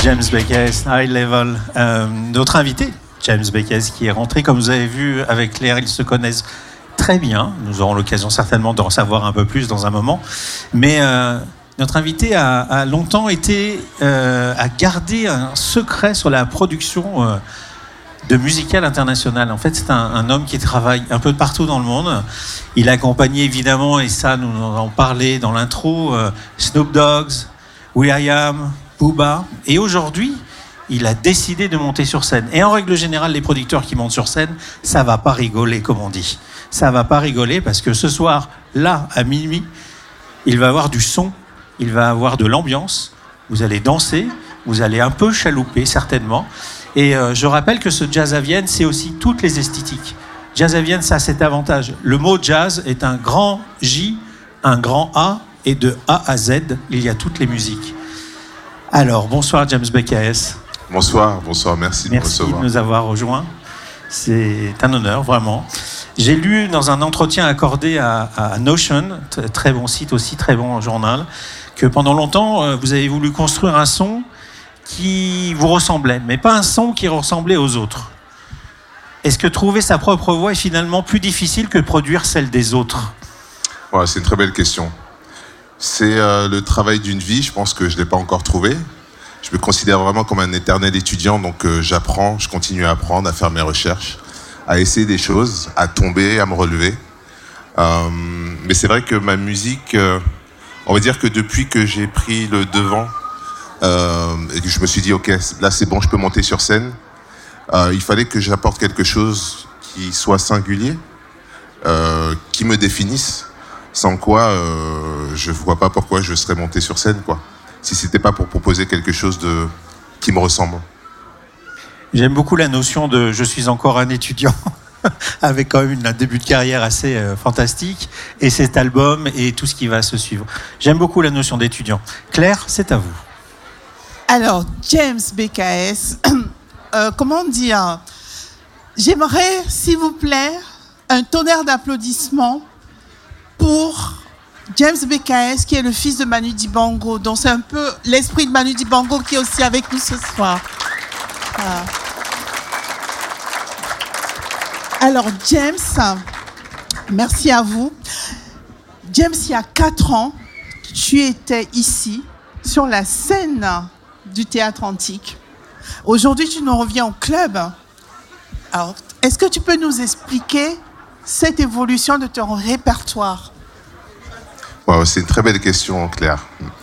James Beckes, High Level. Notre invité, James Beckes, qui est rentré, comme vous avez vu avec Claire, ils se connaissent très bien. Nous aurons l'occasion certainement d'en savoir un peu plus dans un moment. Mais notre invité a longtemps gardé un secret sur la production de musical international. En fait, c'est un homme qui travaille un peu partout dans le monde. Il a accompagné évidemment, et ça nous en avons parlé dans l'intro, Snoop Dogg, will.i.am, Booba. Et aujourd'hui, il a décidé de monter sur scène. Et en règle générale, les producteurs qui montent sur scène, ça va pas rigoler, comme on dit. Ça va pas rigoler parce que ce soir, là, à minuit, il va avoir du son, il va avoir de l'ambiance. Vous allez danser, vous allez un peu chalouper, certainement. Et je rappelle que ce Jazz à Vienne, c'est aussi toutes les esthétiques. Jazz à Vienne, ça a cet avantage. Le mot jazz est un grand J, un grand A, et de A à Z, il y a toutes les musiques. Alors, bonsoir James Beckes. Bonsoir, merci de me recevoir. Merci de nous avoir rejoints. C'est un honneur, vraiment. J'ai lu dans un entretien accordé à Notion, très bon site aussi, très bon journal, que pendant longtemps, vous avez voulu construire un son qui vous ressemblait, mais pas un son qui ressemblait aux autres. Est-ce que trouver sa propre voix est finalement plus difficile que produire celle des autres ? Ouais, c'est une très belle question. C'est le travail d'une vie, je pense que je ne l'ai pas encore trouvé. Je me considère vraiment comme un éternel étudiant, donc j'apprends, je continue à apprendre, à faire mes recherches, à essayer des choses, à tomber, à me relever. Mais c'est vrai que ma musique, on va dire que depuis que j'ai pris le devant, et que je me suis dit, ok, là c'est bon, je peux monter sur scène, il fallait que j'apporte quelque chose qui soit singulier, qui me définisse, sans quoi je ne vois pas pourquoi je serais monté sur scène, quoi. Si ce n'était pas pour proposer quelque chose qui me ressemble. J'aime beaucoup la notion de « je suis encore un étudiant », avec quand même un début de carrière assez fantastique, et cet album et tout ce qui va se suivre. J'aime beaucoup la notion d'étudiant. Claire, c'est à vous. Alors, James Beckes, comment dire ? J'aimerais, s'il vous plaît, un tonnerre d'applaudissements pour James Beckes, qui est le fils de Manu Dibango. Donc, c'est un peu l'esprit de Manu Dibango qui est aussi avec nous ce soir. Voilà. Alors, James, merci à vous. James, il y a 4 ans, tu étais ici, sur la scène du Théâtre Antique. Aujourd'hui, tu nous reviens au club. Alors, est-ce que tu peux nous expliquer cette évolution de ton répertoire ? Wow, c'est une très belle question, Claire.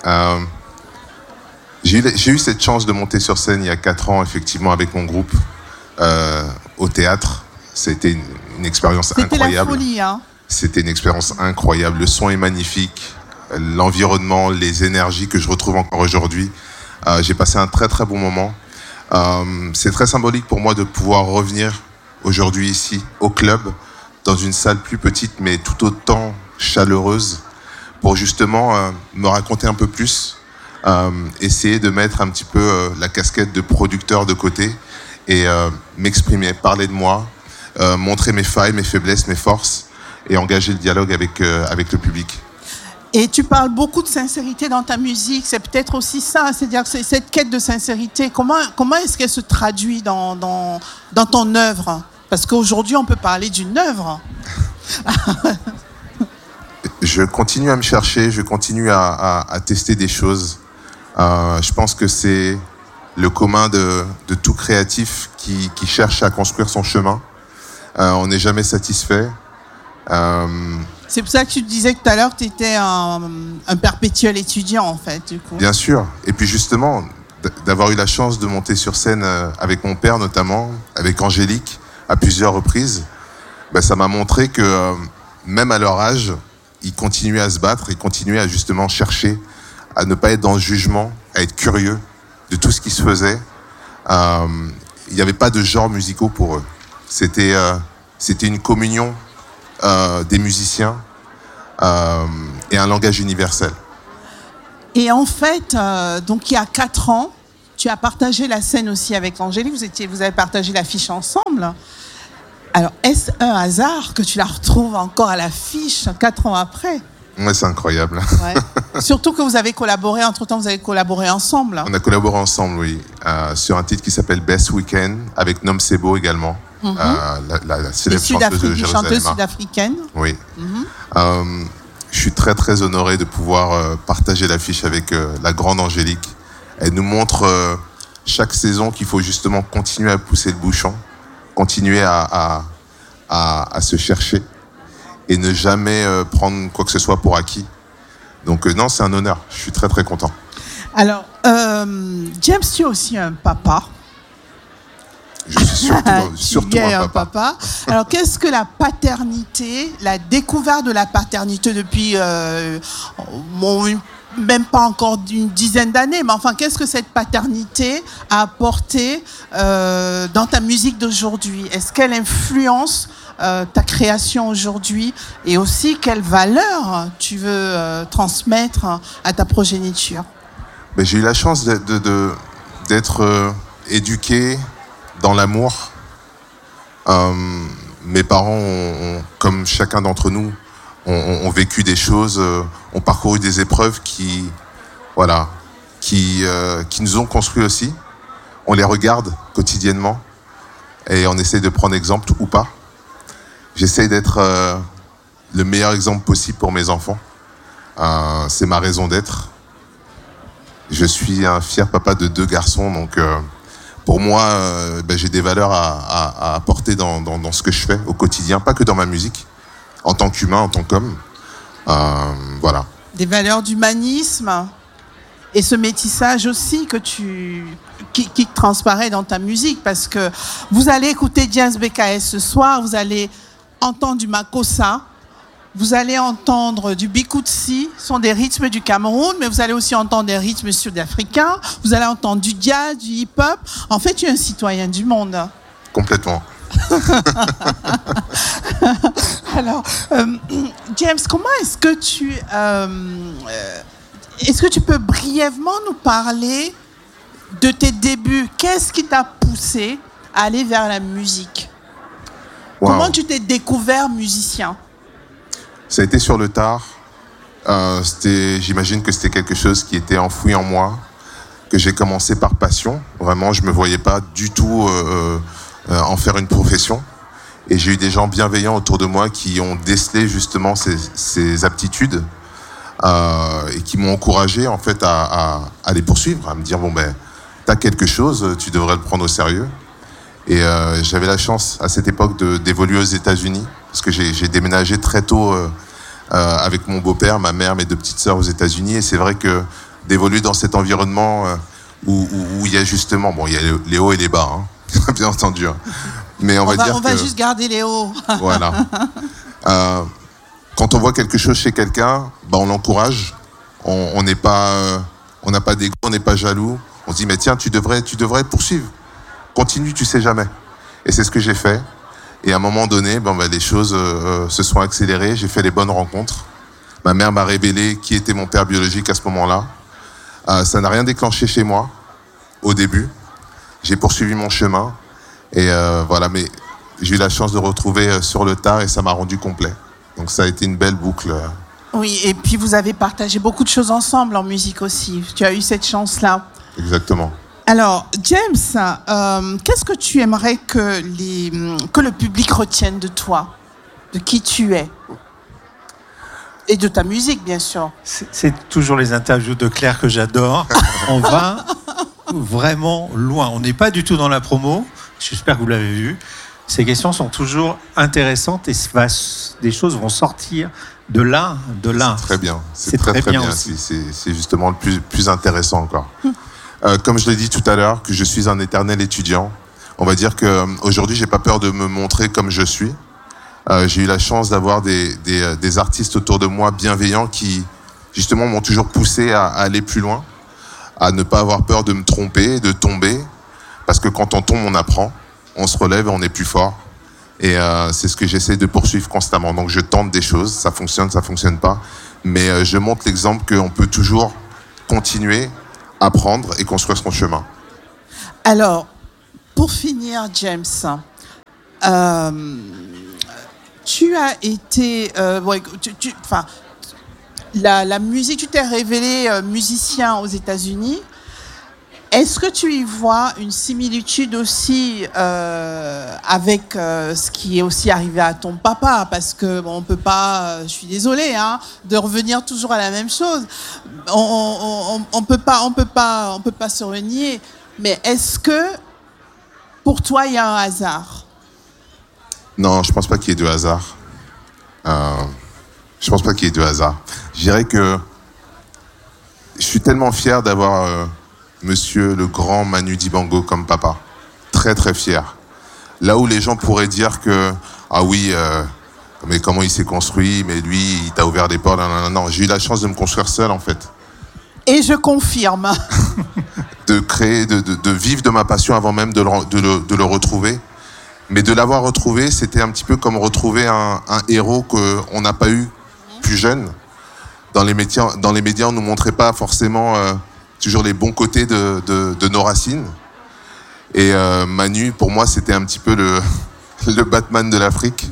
J'ai eu cette chance de monter sur scène il y a 4 ans, effectivement, avec mon groupe au théâtre. C'était une expérience incroyable. C'était la folie, hein ? C'était une expérience incroyable. Le son est magnifique, l'environnement, les énergies que je retrouve encore aujourd'hui. J'ai passé un très très bon moment. C'est très symbolique pour moi de pouvoir revenir aujourd'hui ici, au club, dans une salle plus petite, mais tout autant chaleureuse, pour justement me raconter un peu plus, essayer de mettre un petit peu la casquette de producteur de côté et m'exprimer, parler de moi, montrer mes failles, mes faiblesses, mes forces et engager le dialogue avec le public. Et tu parles beaucoup de sincérité dans ta musique, c'est peut-être aussi ça, c'est-à-dire que cette quête de sincérité, comment est-ce qu'elle se traduit dans ton œuvre ? Parce qu'aujourd'hui, on peut parler d'une œuvre. Je continue à me chercher, je continue à tester des choses. Je pense que c'est le commun de tout créatif qui cherche à construire son chemin. On n'est jamais satisfait. C'est pour ça que tu disais tout à l'heure que tu étais un perpétuel étudiant, en fait, du coup. Bien sûr. Et puis justement, d'avoir eu la chance de monter sur scène avec mon père notamment, avec Angélique, à plusieurs reprises, ça m'a montré que même à leur âge, ils continuaient à se battre, ils continuaient à justement chercher, à ne pas être dans le jugement, à être curieux de tout ce qui se faisait. Il n'y avait pas de genres musicaux pour eux. C'était une communion des musiciens et un langage universel. Et en fait, donc il y a 4 ans, tu as partagé la scène aussi avec Angélique, vous avez partagé l'affiche ensemble. Alors, est-ce un hasard que tu la retrouves encore à l'affiche 4 ans après ? Ouais, c'est incroyable. Ouais. Surtout que vous avez collaboré, entre-temps, vous avez collaboré ensemble. On a collaboré ensemble, oui. sur un titre qui s'appelle Best Weekend, avec Nom Sebo également, la célèbre chanteuse de Jérusalem. Chanteuse sud-africaine. Oui. Je suis très très honoré de pouvoir partager l'affiche avec la grande Angélique. Elle nous montre chaque saison qu'il faut justement continuer à pousser le bouchon, continuer à se chercher et ne jamais prendre quoi que ce soit pour acquis. Donc non, c'est un honneur. Je suis très très content. Alors, James, tu es aussi un papa. Je suis surtout un papa. Alors, qu'est-ce que la paternité, la découverte de la paternité depuis, même pas encore une dizaine d'années, mais enfin, qu'est-ce que cette paternité a apporté dans ta musique d'aujourd'hui? Est-ce qu'elle influence ta création aujourd'hui? Et aussi, quelle valeur tu veux transmettre à ta progéniture? Ben, j'ai eu la chance d'être éduqué dans l'amour. Mes parents, comme chacun d'entre nous, ont vécu des choses, ont parcouru des épreuves qui nous ont construits aussi. On les regarde quotidiennement et on essaie de prendre exemple ou pas. J'essaie d'être le meilleur exemple possible pour mes enfants. C'est ma raison d'être. Je suis un fier papa de 2 garçons, donc pour moi, j'ai des valeurs à apporter dans ce que je fais au quotidien, pas que dans ma musique, en tant qu'humain, en tant qu'homme. Voilà. Des valeurs d'humanisme et ce métissage aussi qui transparaît dans ta musique, parce que vous allez écouter James BKS ce soir, vous allez entendre du Makossa, vous allez entendre du Bikutsi, ce sont des rythmes du Cameroun, mais vous allez aussi entendre des rythmes sud-africains, vous allez entendre du jazz, du hip-hop. En fait, tu es un citoyen du monde. Complètement. Alors, James, comment est-ce que tu peux brièvement nous parler de tes débuts? Qu'est-ce qui t'a poussé à aller vers la musique? Wow. Comment tu t'es découvert musicien? Ça a été sur le tard. J'imagine que c'était quelque chose qui était enfoui en moi, que j'ai commencé par passion. Vraiment, je ne me voyais pas du tout en faire une profession. Et j'ai eu des gens bienveillants autour de moi qui ont décelé justement ces aptitudes et qui m'ont encouragé en fait à les poursuivre, à me dire t'as quelque chose, tu devrais le prendre au sérieux. Et j'avais la chance à cette époque d'évoluer aux États-Unis, parce que j'ai déménagé très tôt avec mon beau-père, ma mère, mes 2 petites sœurs aux États-Unis. Et c'est vrai que d'évoluer dans cet environnement où il y a justement, il y a les hauts et les bas, hein, bien entendu. Hein. Mais on va juste garder les hauts. Voilà. Quand on voit quelque chose chez quelqu'un, on l'encourage. On n'a pas d'ego, on n'est pas jaloux. On se dit mais tiens, tu devrais poursuivre. Continue, tu sais jamais. Et c'est ce que j'ai fait. Et à un moment donné, les choses se sont accélérées. J'ai fait les bonnes rencontres. Ma mère m'a révélé qui était mon père biologique à ce moment-là. Ça n'a rien déclenché chez moi au début. J'ai poursuivi mon chemin. Et voilà, mais j'ai eu la chance de retrouver sur le tard et ça m'a rendu complet. Donc ça a été une belle boucle. Oui, et puis vous avez partagé beaucoup de choses ensemble en musique aussi. Tu as eu cette chance-là. Exactement. Alors, James, qu'est-ce que tu aimerais que le public retienne de toi, de qui tu es et de ta musique, bien sûr? C'est toujours les interviews de Claire que j'adore. On va vraiment loin. On n'est pas du tout dans la promo. J'espère que vous l'avez vu. Ces questions sont toujours intéressantes et des choses vont sortir de là. C'est très bien. C'est très bien. C'est justement le plus intéressant encore. Comme je l'ai dit tout à l'heure, que je suis un éternel étudiant. On va dire qu'aujourd'hui, j'ai pas peur de me montrer comme je suis. J'ai eu la chance d'avoir des artistes autour de moi bienveillants qui, justement, m'ont toujours poussé à aller plus loin, à ne pas avoir peur de me tromper, de tomber. Parce que quand on tombe, on apprend, on se relève et on est plus fort. Et c'est ce que j'essaie de poursuivre constamment. Donc je tente des choses, ça fonctionne pas. Mais je montre l'exemple qu'on peut toujours continuer, apprendre et construire son chemin. Alors, pour finir, James, tu as été... la musique, tu t'es révélé musicien aux États-Unis. Est-ce que tu y vois une similitude aussi avec ce qui est aussi arrivé à ton papa? Parce que bon, on peut pas, je suis désolée, hein, de revenir toujours à la même chose. On peut pas se renier. Mais est-ce que pour toi il y a un hasard? Non, je pense pas qu'il y ait de hasard. Je pense pas qu'il y ait de hasard. Je dirais que je suis tellement fier d'avoir monsieur le grand Manu Dibango comme papa. Très très fier. Là où les gens pourraient dire que ah oui, mais comment il s'est construit, mais lui il t'a ouvert des portes. Non, j'ai eu la chance de me construire seul en fait. Et je confirme. De créer, de vivre de ma passion avant même de le retrouver. Mais de l'avoir retrouvé, c'était un petit peu comme retrouver un héros qu'on n'a pas eu plus jeune. Dans les médias, on ne nous montrait pas forcément toujours les bons côtés de nos racines. Et Manu, pour moi, c'était un petit peu le Batman de l'Afrique.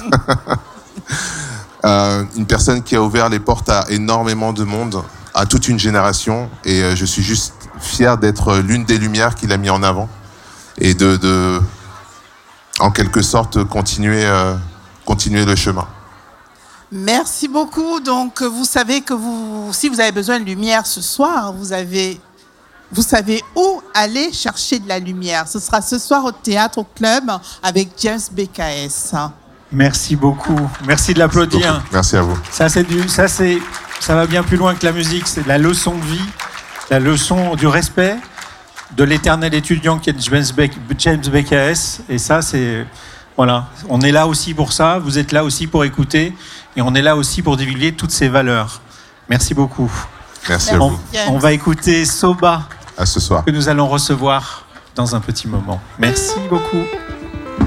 Une personne qui a ouvert les portes à énormément de monde, à toute une génération. Et je suis juste fier d'être l'une des lumières qu'il a mis en avant. Et en quelque sorte, continuer le chemin. Merci beaucoup. Donc, vous savez que si vous avez besoin de lumière ce soir, vous savez où aller chercher de la lumière. Ce sera ce soir au Théâtre au Club avec James BKS. Merci beaucoup. Merci de l'applaudir. Merci à vous. Ça va bien plus loin que la musique. C'est la leçon de vie, la leçon du respect de l'éternel étudiant qui est James BKS. Et ça, c'est... Voilà. On est là aussi pour ça. Vous êtes là aussi pour écouter. Et on est là aussi pour divulguer toutes ces valeurs. Merci beaucoup. Merci à vous. On va écouter Soba. À ce soir. Que nous allons recevoir dans un petit moment. Merci beaucoup.